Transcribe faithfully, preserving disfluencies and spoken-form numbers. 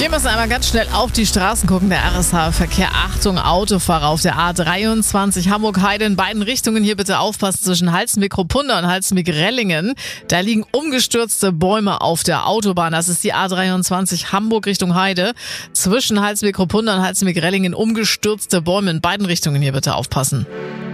Wir müssen einmal ganz schnell auf die Straßen gucken. Der R S H-Verkehr. Achtung, Autofahrer auf der A dreiundzwanzig Hamburg-Heide in beiden Richtungen. Hier bitte aufpassen zwischen Halstenbek-Ruppunda und Halstenbek-Rellingen. Da liegen umgestürzte Bäume auf der Autobahn. Das ist die A dreiundzwanzig Hamburg Richtung Heide. Zwischen Halstenbek-Ruppunda und Halstenbek-Rellingen umgestürzte Bäume in beiden Richtungen. Hier bitte aufpassen.